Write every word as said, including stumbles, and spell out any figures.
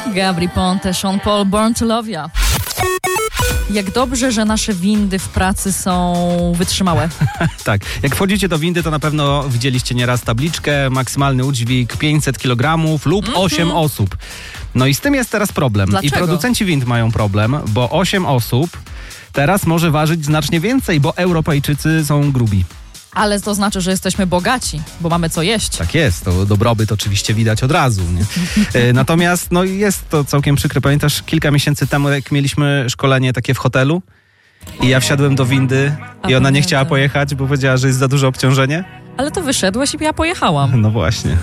Gabry Ponte, Sean Paul, Born to Love Ya. Jak dobrze, że nasze windy w pracy są wytrzymałe. Tak, jak wchodzicie do windy, to na pewno widzieliście nieraz tabliczkę, maksymalny udźwig pięćset kilogramów lub mm-hmm. osiem osób. No i z tym jest teraz problem. Dlaczego? I producenci wind mają problem, bo osiem osób teraz może ważyć znacznie więcej, bo Europejczycy są grubi. Ale to znaczy, że jesteśmy bogaci, bo mamy co jeść. Tak jest, to dobrobyt oczywiście widać od razu. Nie? E, natomiast no, jest to całkiem przykre. Pamiętasz, kilka miesięcy temu, jak mieliśmy szkolenie takie w hotelu i ja wsiadłem do windy A i ona nie pamiętam. chciała pojechać, bo powiedziała, że jest za duże obciążenie? Ale to wyszedłeś i ja pojechałam. No właśnie.